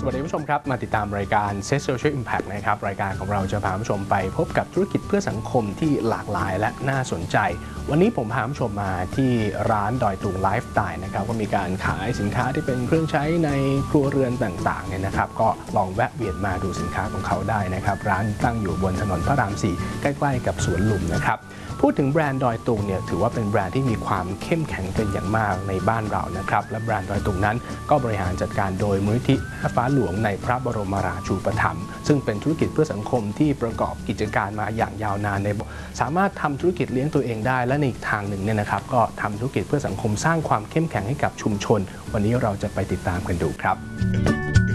สวัสดีผู้ชมครับมาติดตามรายการ Set Social Impact นะครับรายการของเราจะพาผู้ชมไปพบกับธุรกิจเพื่อสังคมที่หลากหลายและน่าสนใจวันนี้ผมพาผู้ชมมาที่ร้านดอยตุงไลฟ์สไตล์นะครับก็มีการขายสินค้าที่เป็นเครื่องใช้ในครัวเรือนต่างๆเนี่ยนะครับก็ลองแวะเวียนมาดูสินค้าของเขาได้นะครับร้านตั้งอยู่บนถนนพระราม 4 ใกล้ๆกับสวนลุมนะครับพูดถึงแบรนด์ดอยตุงเนี่ยถือว่าเป็นแบรนด์ที่มีความเข้มแข็งเป็นอย่างมากในบ้านเรานะครับและแบรนด์ดอยตุงนั้นก็บริหารจัดการโดยมูลนิธิฟ้าหลวงในพระบรมราชูปถัมภ์ซึ่งเป็นธุรกิจเพื่อสังคมที่ประกอบกิจการมาอย่างยาวนานสามารถทำธุรกิจเลี้ยงตัวเองได้และในอีกทางหนึ่งเนี่ยนะครับก็ทำธุรกิจเพื่อสังคมสร้างความเข้มแข็งให้กับชุมชนวันนี้เราจะไปติดตามกันดูครับ